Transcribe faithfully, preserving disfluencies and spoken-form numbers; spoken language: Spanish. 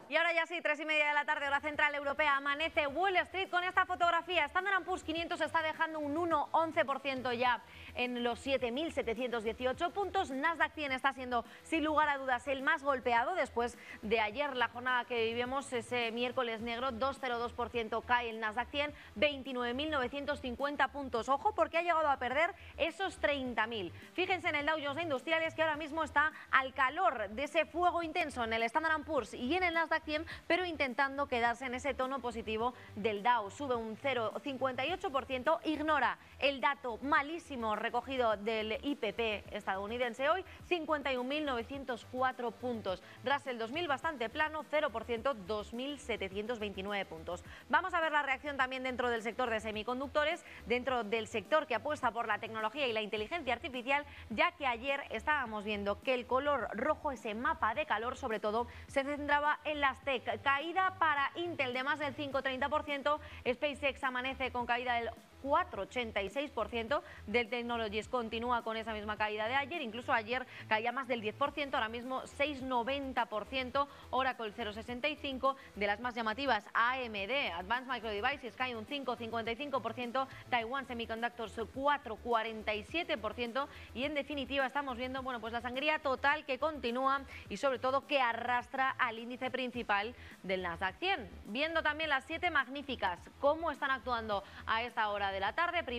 Y ahora ya sí, tres y media de la tarde, hora central europea, amanece Wall Street con esta fotografía. Standard and Poor's quinientos está dejando un uno coma once por ciento ya en los siete mil setecientos dieciocho puntos. Nasdaq cien está siendo, sin lugar a dudas, el más golpeado después de ayer, la jornada que vivimos ese miércoles negro. dos coma cero dos por ciento cae el Nasdaq cien, veintinueve mil novecientos cincuenta puntos. Ojo, porque ha llegado a perder esos treinta mil. Fíjense en el Dow Jones de Industriales, que ahora mismo está al calor de ese fuego intenso en el Standard and Poor's y en el Nasdaq cien, pero intentando quedarse en ese tono positivo del Dow. Sube un cero coma cincuenta y ocho por ciento, ignora el dato malísimo recogido del I P P estadounidense hoy, cincuenta y un mil novecientos cuatro puntos. Russell dos mil bastante plano, cero por ciento, dos mil setecientos veintinueve puntos. Vamos a ver la reacción también dentro del sector de semiconductores, dentro del sector que apuesta por la tecnología y la inteligencia artificial, ya que ayer estábamos viendo que el color rojo, ese mapa de calor sobre todo, se centraba en las tech. Caída para Intel de más del cinco coma treinta por ciento, SpaceX amanece con caída del cuatro coma ochenta y seis por ciento, Dell Technologies continúa con esa misma caída de ayer, incluso ayer caía más del diez por ciento, ahora mismo seis coma noventa por ciento, Oracle cero coma sesenta y cinco por ciento, de las más llamativas A M D, Advanced Micro Devices cae un cinco coma cincuenta y cinco por ciento, Taiwan Semiconductors cuatro coma cuarenta y siete por ciento y en definitiva estamos viendo, bueno, pues la sangría total que continúa y sobre todo que arrastra al índice principal del Nasdaq cien. Viendo también las siete magníficas, cómo están actuando a esta hora de la tarde.